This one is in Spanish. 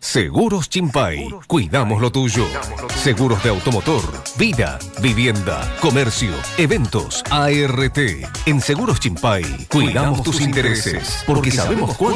Seguros Chimpay. Cuidamos lo tuyo. Seguros de automotor, vida, vivienda, comercio, eventos, ART. En Seguros Chimpay cuidamos tus intereses porque sabemos cuánto